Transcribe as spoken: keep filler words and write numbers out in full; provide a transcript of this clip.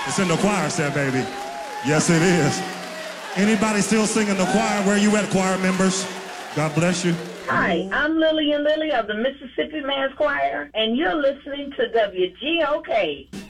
It's in the choir set, baby. Yes, it is. Anybody still singing the choir? Where you at, choir members? God bless you. Hi, I'm Lillian Lilly of the Mississippi Mass Choir, and you're listening to W G O K.